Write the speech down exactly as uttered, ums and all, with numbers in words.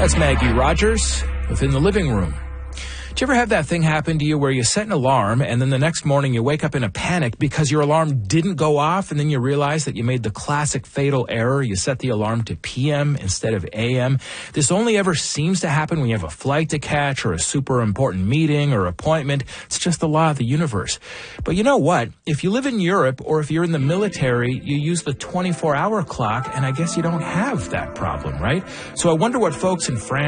That's Maggie Rogers within the living room. Do you ever have that thing happen to you where you set an alarm and then the next morning you wake up in a panic because your alarm didn't go off and then you realize that you made the classic fatal error? You set the alarm to P M instead of A M. This only ever seems to happen when you have a flight to catch or a super important meeting or appointment. It's just the law of the universe. But you know what? If you live in Europe or if you're in the military, you use the twenty-four hour clock, and I guess you don't have that problem, right? So I wonder what folks in France